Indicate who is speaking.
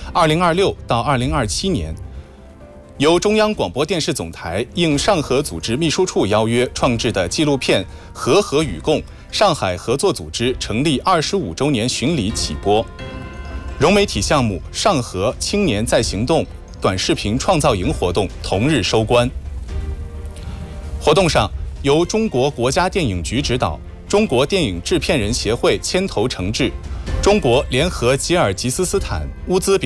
Speaker 1: 2026到2027年，由中央广播电视总台应上合组织秘书处邀约创制的纪录片《和和与共：上海合作组织成立25周年巡礼》起播。融媒体项目上合青年在行动短视频创造营活动同日收官。活动上，由中国国家电影局指导，中国电影制片人协会牵头承制，中国联合吉尔吉斯斯坦、乌兹别